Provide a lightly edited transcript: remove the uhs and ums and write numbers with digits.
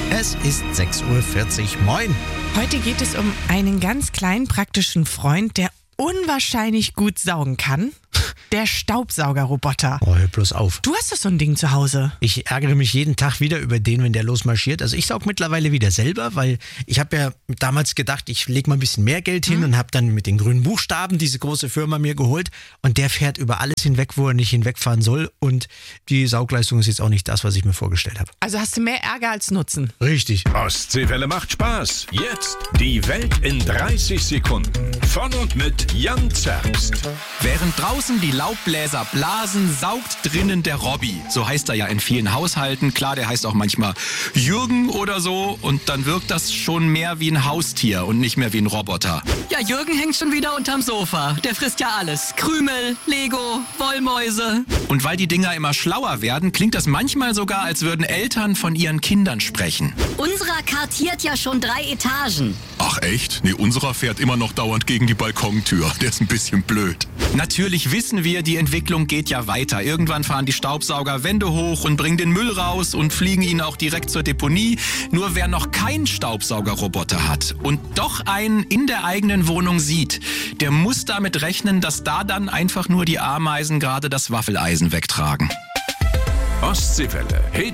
Es ist 6:40 Uhr. Moin. Heute geht es um einen ganz kleinen praktischen Freund, der unwahrscheinlich gut saugen kann. Der Staubsaugerroboter. Oh, hör bloß auf. Du hast doch so ein Ding zu Hause. Ich ärgere mich jeden Tag wieder über den, wenn der losmarschiert. Also ich saug mittlerweile wieder selber, weil ich habe ja damals gedacht, ich lege mal ein bisschen mehr Geld hin und habe dann mit den grünen Buchstaben diese große Firma mir geholt. Und der fährt über alles hinweg, wo er nicht hinwegfahren soll. Und die Saugleistung ist jetzt auch nicht das, was ich mir vorgestellt habe. Also hast du mehr Ärger als Nutzen. Richtig. Ostseewelle macht Spaß. Jetzt die Welt in 30 Sekunden. Von und mit Jan Zerbst. Während draußen die Laubbläser blasen, saugt drinnen der Robby. So heißt er ja in vielen Haushalten. Klar, der heißt auch manchmal Jürgen oder so. Und dann wirkt das schon mehr wie ein Haustier und nicht mehr wie ein Roboter. Ja, Jürgen hängt schon wieder unterm Sofa. Der frisst ja alles. Krümel, Lego, Wollmäuse. Und weil die Dinger immer schlauer werden, klingt das manchmal sogar, als würden Eltern von ihren Kindern sprechen. Unserer kartiert ja schon 3 Etagen. Ach echt? Nee, unserer fährt immer noch dauernd gegen die Balkontür. Der ist ein bisschen blöd. Natürlich wissen wir, die Entwicklung geht ja weiter. Irgendwann fahren die Staubsauger Wände hoch und bringen den Müll raus und fliegen ihn auch direkt zur Deponie. Nur wer noch keinen Staubsaugerroboter hat und doch einen in der eigenen Wohnung sieht, der muss damit rechnen, dass da dann einfach nur die Ameisen gerade das Waffeleisen wegtragen. Ostseewelle. Hit